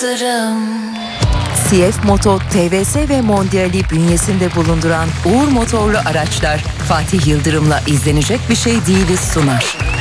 CF Moto, TVS ve Mondial'i bünyesinde bulunduran Uğur motorlu araçlar Fatih Yıldırım'la izlenecek bir şey değiliz sunar.